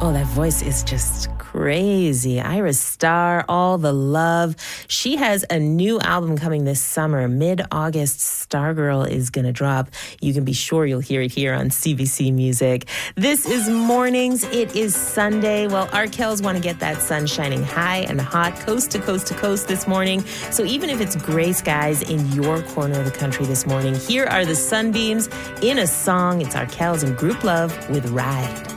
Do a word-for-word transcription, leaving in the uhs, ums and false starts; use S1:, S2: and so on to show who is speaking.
S1: Oh, that voice is just crazy. Iris Starr, All the Love. She has a new album coming this summer. Mid-August, Stargirl is going to drop. You can be sure you'll hear it here on C B C Music. This is Mornings. It is Sunday. Well, Arkells want to get that sun shining high and hot, coast to coast to coast this morning. So even if it's gray skies in your corner of the country this morning, here are the sunbeams in a song. It's Arkells and Group Love with Ride.